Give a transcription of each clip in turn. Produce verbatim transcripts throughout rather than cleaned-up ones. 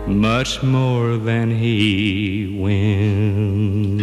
much more than he wins.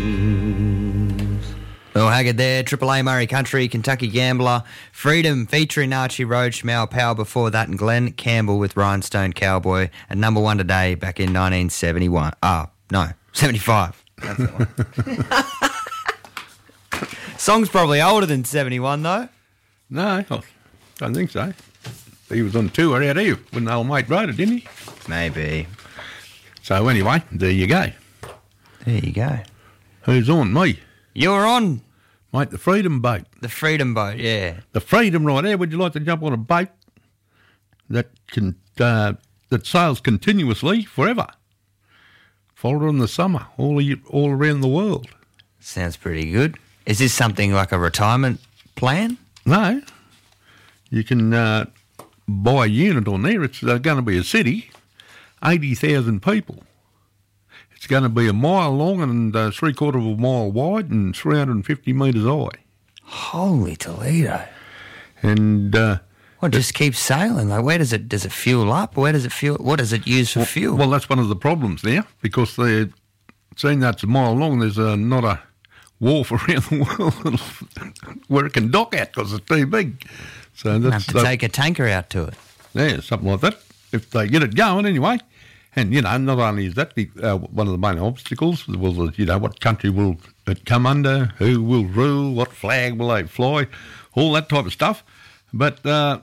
Well, Haggard there, Triple A Murray Country, Kentucky Gambler, Freedom featuring Archie Road, Schmau Power before that, and Glenn Campbell with Rhinestone Cowboy, and number one today back in nineteen seventy-one. Ah, oh, no, seventy-five. That's the one. Song's probably older than seventy-one, though. No, I don't think so. He was on tour out here when old mate wrote it, didn't he? Maybe. So anyway, there you go. There you go. Who's on? Me. You're on. Mate, the Freedom boat. The Freedom boat, yeah. The Freedom right there. Would you like to jump on a boat that can uh, that sails continuously forever? Follow it in the summer, all all around the world. Sounds pretty good. Is this something like a retirement plan? No. You can uh, buy a unit on there. It's uh, going to be a city, eighty thousand people. It's going to be a mile long and uh, three quarter of a mile wide and three hundred fifty metres high. Holy Toledo. And uh, well, it just keeps sailing. Like, where does it does it fuel up? Where does it fuel? What does it use for well, fuel? Well, that's one of the problems now, because they're seeing that it's a mile long. There's uh, not a wharf around the world where it can dock at because it's too big. So that's have to uh, take a tanker out to it. Yeah, something like that. If they get it going anyway. And, you know, not only is that the, uh, one of the main obstacles, was, you know, what country will it come under, who will rule, what flag will they fly, all that type of stuff. But uh,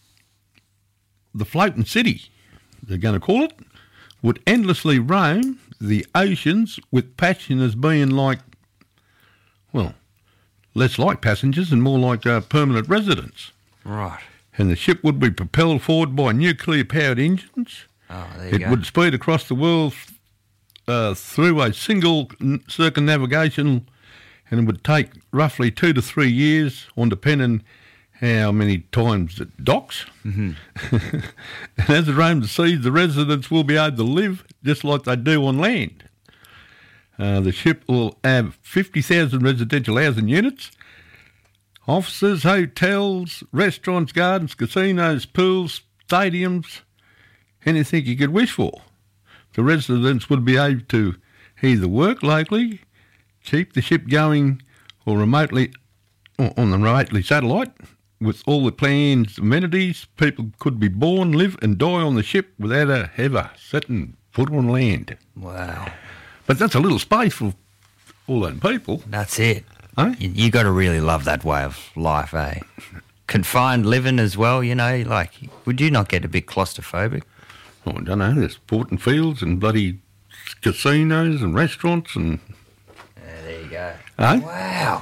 the floating city, they're going to call it, would endlessly roam the oceans with passengers being like, well, less like passengers and more like uh, permanent residents. Right. And the ship would be propelled forward by nuclear-powered engines. Oh, there you it go. would speed across the world uh, through a single circumnavigation, and it would take roughly two to three years on depending how many times it docks. Mm-hmm. And as it roams the seas, the residents will be able to live just like they do on land. Uh, the ship will have fifty thousand residential housing units, offices, hotels, restaurants, gardens, casinos, pools, stadiums, anything you could wish for. The residents would be able to either work locally, keep the ship going, or remotely on the remotely satellite with all the planned amenities. People could be born, live and die on the ship without a ever setting foot on land. Wow. But that's a little space for all them people. That's it. Eh? You, you got to really love that way of life, eh? Confined living as well, you know, like, would you not get a bit claustrophobic? Oh, I don't know, there's sporting fields and bloody casinos and restaurants and... Yeah, there you go. Eh? Wow.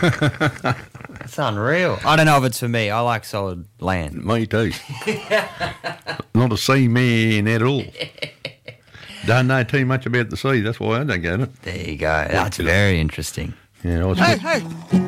That's unreal. I don't know if it's for me. I like solid land. Me too. Not a seaman at all. Don't know too much about the sea, that's why I don't get it. There you go. That's very interesting. Yeah, I was Hey, hey.